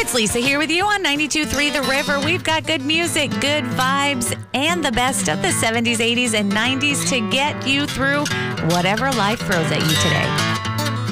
It's Lisa here with you on 92.3 The River. We've got good music, good vibes, and the best of the 70s, 80s, and 90s to get you through whatever life throws at you today.